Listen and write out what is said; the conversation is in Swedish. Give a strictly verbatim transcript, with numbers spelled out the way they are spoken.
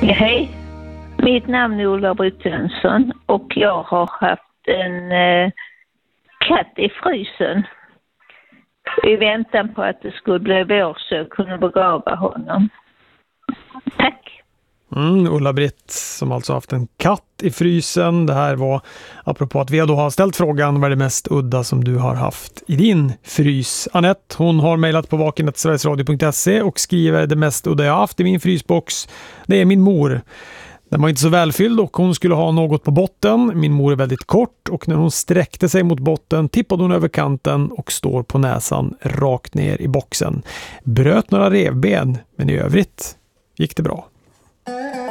Ja, hej. Mitt namn är Ulla-Britt Jönsson och jag har haft en eh, katt i frysen i väntan på att det skulle bli vår så jag kunde begrava honom. Tack. Mm, Ulla-Britt som alltså haft en katt i frysen. Det här var apropå att vi då har ställt frågan vad är det mest udda som du har haft i din frys. Anette, hon har mejlat på vaken snabel-a sverigesradio punkt se och skriver det mest udda jag haft i min frysbox. Det är min mor. Den var inte så välfylld och hon skulle ha något på botten. Min mor är väldigt kort och när hon sträckte sig mot botten tippade hon över kanten och står på näsan rakt ner i boxen. Bröt några revben men i övrigt gick det bra.